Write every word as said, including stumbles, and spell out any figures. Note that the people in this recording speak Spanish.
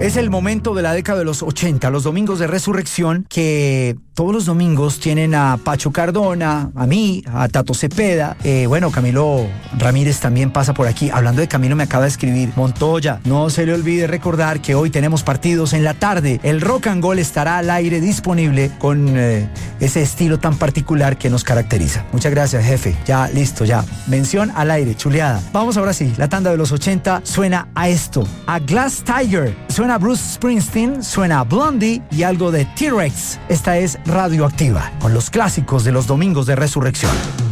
Es el momento de la década de los ochenta, los domingos de resurrección, que todos los domingos tienen a Pacho Cardona, a mí, a Tato Cepeda. Eh, bueno, Camilo Ramírez también pasa por aquí. Hablando de Camilo, me acaba de escribir: Montoya, no se le olvide recordar que hoy tenemos partidos en la tarde. El Rock and Gold estará al aire disponible con eh, ese estilo tan particular que nos caracteriza. Muchas gracias, jefe. Ya, listo, ya. Mención al aire, chuleada. Vamos ahora sí, la tanda de los ochenta suena a esto, a Glass Tiger, suena a Bruce Springsteen, suena a Blondie y algo de T-Rex. Esta es Radioactiva, con los clásicos de los domingos de resurrección.